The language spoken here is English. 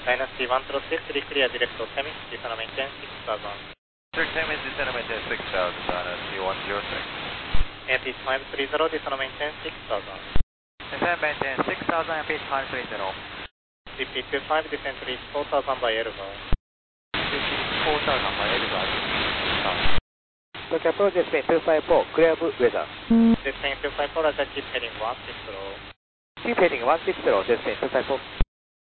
Dynasty 106, clear direct to Semi, descend maintain 6000. Direct Semi, descend maintain 6000, Dynasty 106. Pitch 530, descend maintain 6000. Descend maintain 6000 and pitch 530. CP25, descend to reach 4000 by Elbow. 4000 by Elbow. Dutch approach Spain 254, clear weather. Spain 254, Roger, keep heading 160. Keep heading 160, Spain 254.